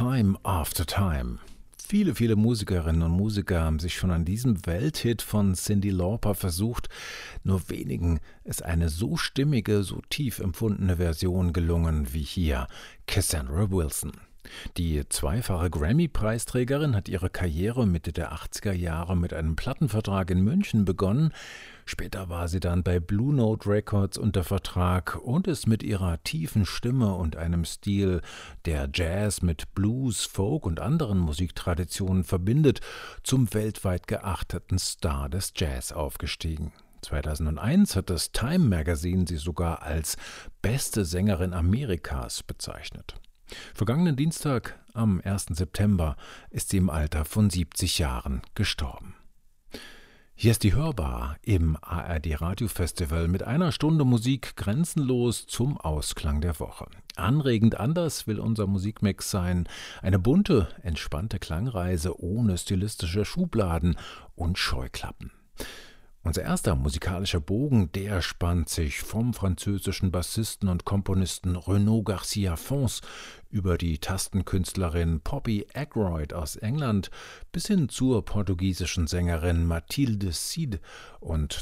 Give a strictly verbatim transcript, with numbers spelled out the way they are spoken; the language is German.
Time After Time. Viele, viele Musikerinnen und Musiker haben sich schon an diesem Welthit von Cyndi Lauper versucht. Nur wenigen ist eine so stimmige, so tief empfundene Version gelungen wie hier Cassandra Wilson. Die zweifache Grammy-Preisträgerin hat ihre Karriere Mitte der achtziger Jahre mit einem Plattenvertrag in München begonnen. Später war sie dann bei Blue Note Records unter Vertrag und ist mit ihrer tiefen Stimme und einem Stil, der Jazz mit Blues, Folk und anderen Musiktraditionen verbindet, zum weltweit geachteten Star des Jazz aufgestiegen. zweitausendeins hat das Time Magazine sie sogar als beste Sängerin Amerikas bezeichnet. Vergangenen Dienstag, am ersten September, ist sie im Alter von siebzig Jahren gestorben. Hier ist die Hörbar im A R D Radiofestival mit einer Stunde Musik grenzenlos zum Ausklang der Woche. Anregend anders will unser Musikmix sein. Eine bunte, entspannte Klangreise ohne stilistische Schubladen und Scheuklappen. Unser erster musikalischer Bogen, der spannt sich vom französischen Bassisten und Komponisten Renaud Garcia Fons über die Tastenkünstlerin Poppy Ackroyd aus England bis hin zur portugiesischen Sängerin Mathilde Cid und